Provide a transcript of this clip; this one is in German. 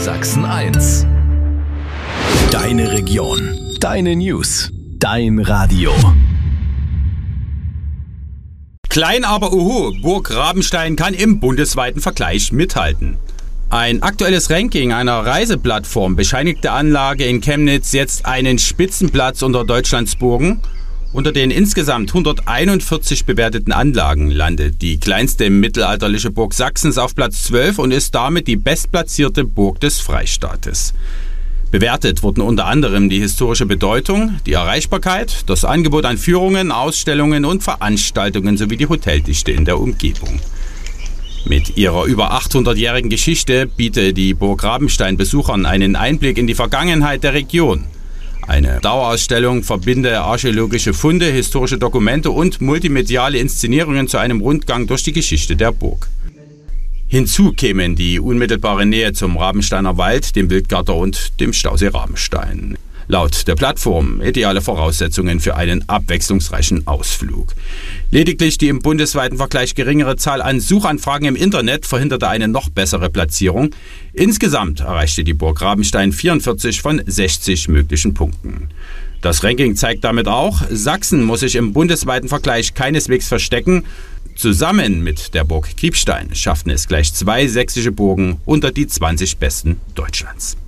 Sachsen 1. Deine Region, deine News, dein Radio. Klein aber uhu, Burg Rabenstein kann im bundesweiten Vergleich mithalten. Ein aktuelles Ranking einer Reiseplattform bescheinigt der Anlage in Chemnitz jetzt einen Spitzenplatz unter Deutschlands Burgen. Unter den insgesamt 141 bewerteten Anlagen landet die kleinste mittelalterliche Burg Sachsens auf Platz 12 und ist damit die bestplatzierte Burg des Freistaates. Bewertet wurden unter anderem die historische Bedeutung, die Erreichbarkeit, das Angebot an Führungen, Ausstellungen und Veranstaltungen sowie die Hoteldichte in der Umgebung. Mit ihrer über 800-jährigen Geschichte bietet die Burg Rabenstein Besuchern einen Einblick in die Vergangenheit der Region. Eine Dauerausstellung verbinde archäologische Funde, historische Dokumente und multimediale Inszenierungen zu einem Rundgang durch die Geschichte der Burg. Hinzu kämen die unmittelbare Nähe zum Rabensteiner Wald, dem Wildgatter und dem Stausee Rabenstein. Laut der Plattform ideale Voraussetzungen für einen abwechslungsreichen Ausflug. Lediglich die im bundesweiten Vergleich geringere Zahl an Suchanfragen im Internet verhinderte eine noch bessere Platzierung. Insgesamt erreichte die Burg Rabenstein 44 von 60 möglichen Punkten. Das Ranking zeigt damit auch, Sachsen muss sich im bundesweiten Vergleich keineswegs verstecken. Zusammen mit der Burg Kriebstein schafften es gleich 2 sächsische Burgen unter die 20 besten Deutschlands.